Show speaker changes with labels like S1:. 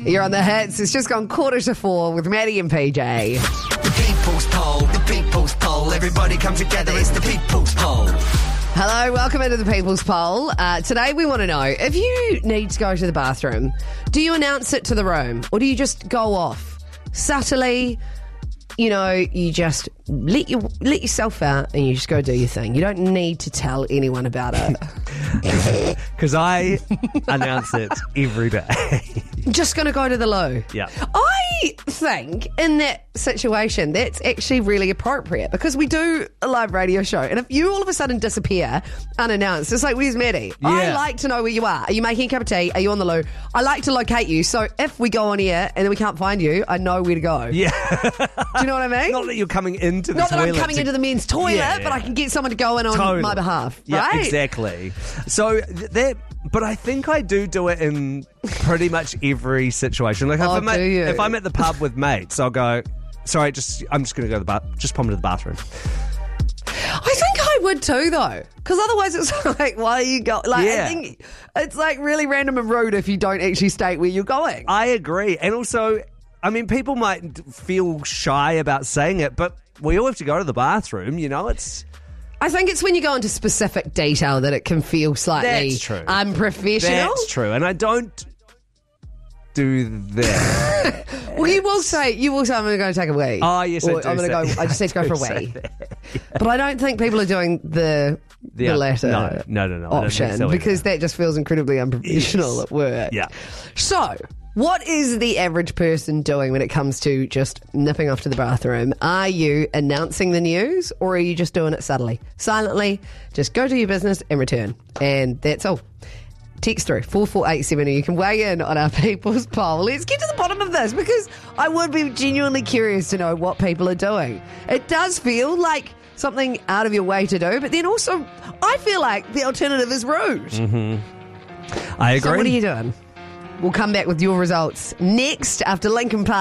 S1: You're on the hits. It's just gone 3:45 with Maddie and PJ.
S2: The People's Poll, the People's Poll. Everybody come together, it's the People's Poll.
S1: Hello, welcome into the People's Poll. Today we want to know, if you need to go to the bathroom, do you announce it to the room or do you just go off subtly? You know, you just let yourself out and you just go do your thing. You don't need to tell anyone about it.
S3: Because I announce it every day.
S1: Just going to go to the loo.
S3: Yeah.
S1: I think in that situation, that's actually really appropriate because we do a live radio show. And if you all of a sudden disappear unannounced, it's like, where's Maddie?
S3: Yeah.
S1: I like to know where you are. Are you making a cup of tea? Are you on the loo? I like to locate you. So if we go on air and then we can't find you, I know where to go.
S3: Yeah.
S1: Do you know what I mean?
S3: Not that you're coming into the
S1: Not
S3: toilet.
S1: that I'm coming into the men's toilet,
S3: Yeah.
S1: but I can get someone to go in on my behalf.
S3: Yeah,
S1: right?
S3: exactly. So but I think I do it in pretty much every situation. Like if I'm at the pub with mates, I'll go, sorry, I'm just going to go to the bath. Just pop into the bathroom.
S1: I think I would too, though, because otherwise it's like, why are you going? Like,
S3: Yeah.
S1: I think it's like really random and rude if you don't actually state where you're going.
S3: I agree. And also, I mean, people might feel shy about saying it, but we all have to go to the bathroom, you know,
S1: I think it's when you go into specific detail that it can feel slightly
S3: That's true.
S1: unprofessional.
S3: That's true. And I don't do that.
S1: Well, you will say, I'm going to go take a wee.
S3: Oh, yes, I
S1: Or
S3: do
S1: I'm going to
S3: say-
S1: go, I just need to go for a
S3: say
S1: wee. But I don't think people are doing the latter
S3: No. I don't think
S1: option
S3: so either.
S1: because that just feels incredibly unprofessional
S3: Yes.
S1: at work.
S3: Yeah.
S1: So, what is the average person doing when it comes to just nipping off to the bathroom? Are you announcing the news or are you just doing it subtly? Silently, just go do your business and return. And that's all. Text through 4487 or you can weigh in on our People's Poll. Let's get to the bottom of this because I would be genuinely curious to know what people are doing. It does feel like something out of your way to do, but then also I feel like the alternative is rude.
S3: Mm-hmm. I agree.
S1: So what are you doing? We'll come back with your results next after Linkin Park.